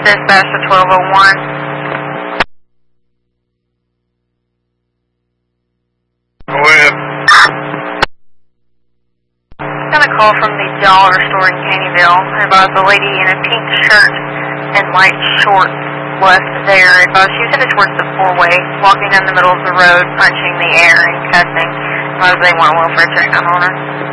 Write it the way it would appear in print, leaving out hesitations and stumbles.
Dispatch to 1201. Go ahead. Got a call from the dollar store in Caneyville about a lady in a pink shirt and white shorts left there. She was headed towards the four-way, walking down the middle of the road, punching the air and cussing. They want a welfare check on her.